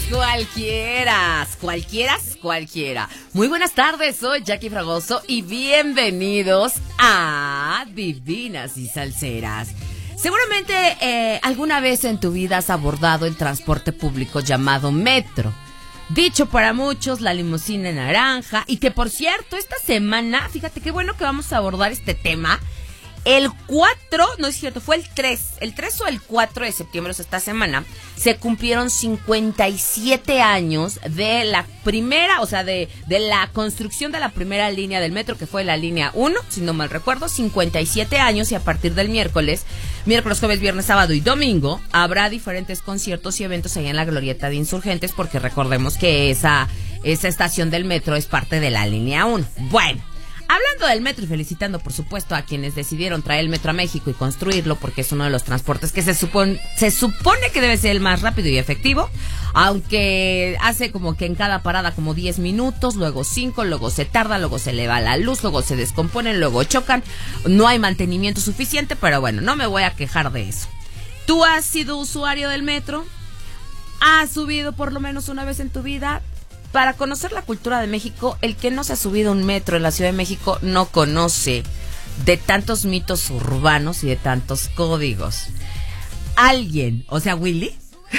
Cualquiera. Muy buenas tardes, soy Jackie Fragoso y bienvenidos a Divinas y Salseras. Seguramente alguna vez en tu vida has abordado el transporte público llamado metro. Dicho para muchos, la limusina naranja. Y que por cierto, esta semana, fíjate qué bueno que vamos a abordar este tema. El 4, no es cierto, fue el 3 o el 4 de septiembre, o sea, esta semana, se cumplieron 57 años de la primera, o sea, de la construcción de la primera línea del metro, que fue la línea 1, si no mal recuerdo, 57 años, y a partir del miércoles, jueves, viernes, sábado y domingo, habrá diferentes conciertos y eventos allá en la Glorieta de Insurgentes, porque recordemos que esa estación del metro es parte de la línea 1. Bueno. Hablando del metro y felicitando, por supuesto, a quienes decidieron traer el metro a México y construirlo, porque es uno de los transportes que se supone que debe ser el más rápido y efectivo, aunque hace como que en cada parada como 10 minutos, luego 5, luego se tarda, luego se le va la luz, luego se descomponen, luego chocan, no hay mantenimiento suficiente, pero bueno, no me voy a quejar de eso. ¿Tú has sido usuario del metro? ¿Has subido por lo menos una vez en tu vida? Para conocer la cultura de México, el que no se ha subido a un metro en la Ciudad de México no conoce de tantos mitos urbanos y de tantos códigos. Alguien, o sea, Willy,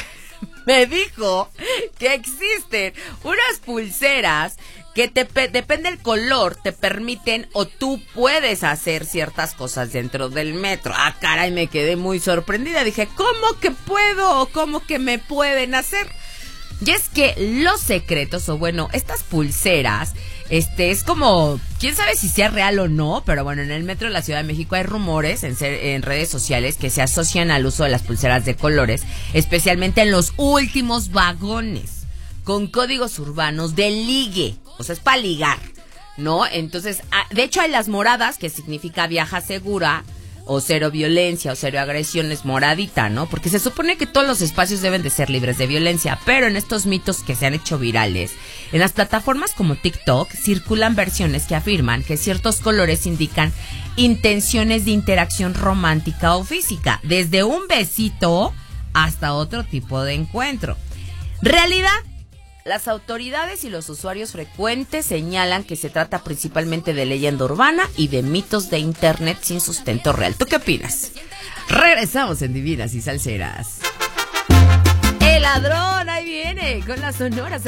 me dijo que existen unas pulseras que depende del color, te permiten o tú puedes hacer ciertas cosas dentro del metro. Ah, caray, me quedé muy sorprendida. Dije, ¿cómo que puedo? ¿Cómo que me pueden hacer? Y es que los secretos, o bueno, estas pulseras, es como, quién sabe si sea real o no, pero bueno, en el metro de la Ciudad de México hay rumores en redes sociales que se asocian al uso de las pulseras de colores, especialmente en los últimos vagones, con códigos urbanos de ligue, o sea, es para ligar, ¿no? Entonces, de hecho hay las moradas, que significa viaja segura, o cero violencia, o cero agresiones, moradita, ¿no? Porque se supone que todos los espacios deben de ser libres de violencia, pero en estos mitos que se han hecho virales, en las plataformas como TikTok, circulan versiones que afirman que ciertos colores indican intenciones de interacción romántica o física, desde un besito hasta otro tipo de encuentro. Realidad, las autoridades y los usuarios frecuentes señalan que se trata principalmente de leyenda urbana y de mitos de internet sin sustento real. ¿Tú qué opinas? Regresamos en Divinas y Salseras. El ladrón, ahí viene, con las sonoras.